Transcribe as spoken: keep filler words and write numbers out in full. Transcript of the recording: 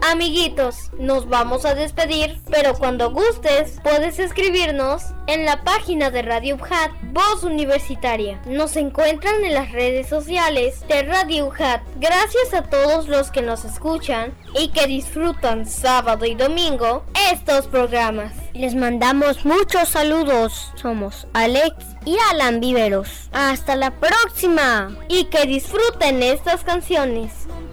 Amiguitos, nos vamos a despedir, pero cuando gustes puedes escribirnos en la página de Radio UJAT, Voz Universitaria. Nos encuentran en las redes sociales de Radio UJAT. Gracias a todos los que nos escuchan y que disfrutan sábado y domingo estos programas. Les mandamos muchos saludos. Somos Alex y Alan Viveros. Hasta la próxima. Y que disfruten estas canciones.